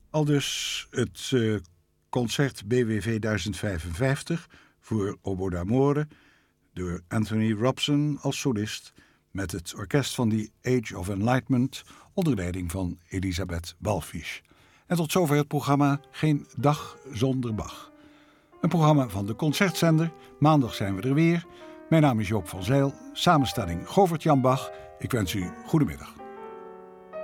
Aldus het concert BWV 1055 voor Oboe d'Amore door Anthony Robson als solist met het orkest van The Age of Enlightenment onder leiding van Elisabeth Balfisch. En tot zover het programma Geen Dag Zonder Bach. Een programma van de Concertzender. Maandag zijn we er weer. Mijn naam is Joop van Zijl. Samenstelling Govert-Jan Bach. Ik wens u goedemiddag.